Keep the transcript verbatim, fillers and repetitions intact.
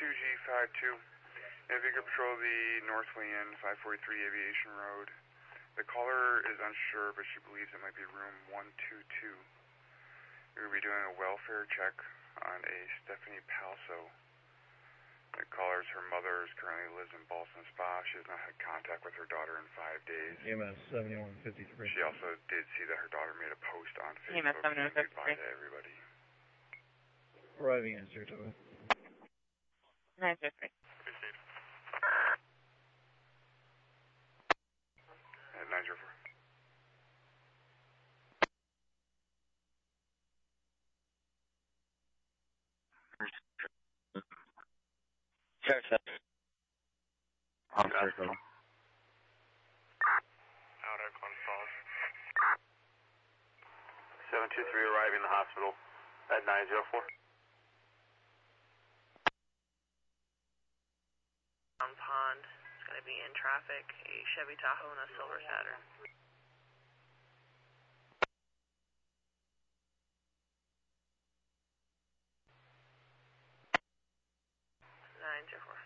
two G five two. If you could patrol the North Leon five forty-three Aviation Road. The caller is unsure, but she believes it might be room one two two. We will be doing a welfare check on a Stephanie Palso. The caller's her mother currently lives in Ballston Spa. She has not had contact with her daughter in five days. E M S seventy-one fifty-three. She also did see that her daughter made a post on E M S Facebook saying goodbye seventy-one fifty-three. to everybody. Arriving in Saratoga. nine zero three. At nine zero four. Saratoga. On Saratoga. Out at Glen Falls. seven two three arriving in the hospital at nine zero four. On Pond, it's going to be in traffic, a Chevy Tahoe and a Silver Saturn. nine zero four.